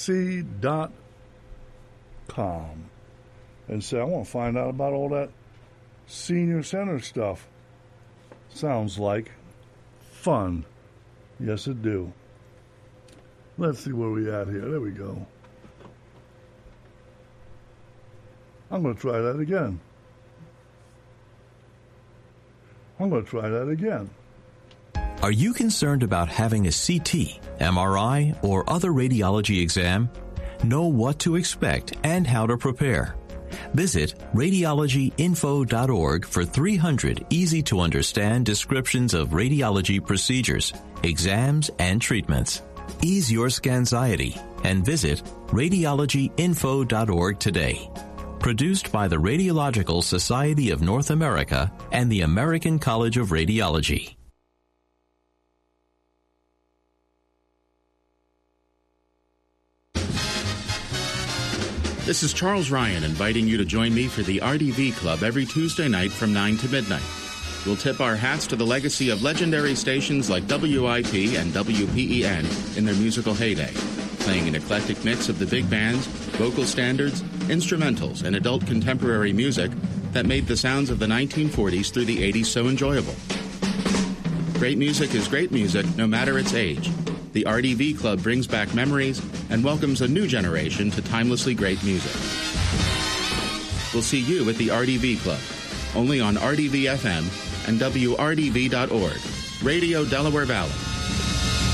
and say, I want to find out about all that senior center stuff. Sounds like fun. Yes, it do. Let's see where we at here. There we go. I'm going to try that again. Are you concerned about having a CT, MRI, or other radiology exam? Know what to expect and how to prepare. Visit radiologyinfo.org for 300 easy-to-understand descriptions of radiology procedures, exams, and treatments. Ease your scanxiety and visit radiologyinfo.org today. Produced by the Radiological Society of North America and the American College of Radiology. This is Charles Ryan inviting you to join me for the RDV Club every Tuesday night from 9 to midnight. We'll tip our hats to the legacy of legendary stations like WIP and WPEN in their musical heyday, playing an eclectic mix of the big bands, vocal standards, instrumentals, and adult contemporary music that made the sounds of the 1940s through the 80s so enjoyable. Great music is great music, no matter its age. The RDV Club brings back memories and welcomes a new generation to timelessly great music. We'll see you at the RDV Club, only on RDV FM and WRDV.org, Radio Delaware Valley.